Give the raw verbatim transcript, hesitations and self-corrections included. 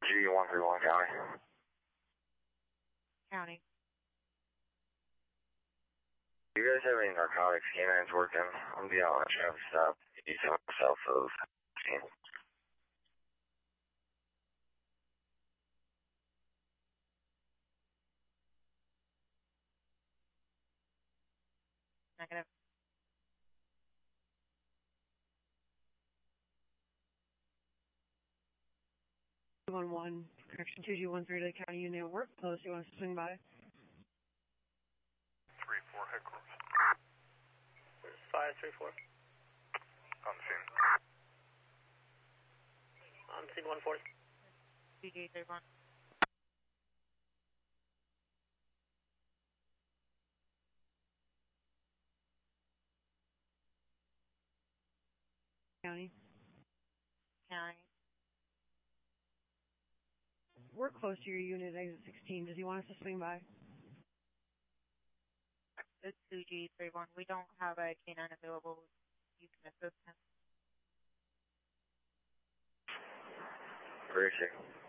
G one three one County. County. Do you guys have any narcotics canines working? I'm being on a traffic stop east of south of sixteen. Negative. one one, correction two G one three to the county unit work post. You want us to swing by? three four headquarters. five three four. On the scene. On scene one forty. D J three one. County. County. We're close to your unit, exit sixteen. Does he want us to swing by? It's two G three one. We don't have a canine available. You can assist him. Appreciate it.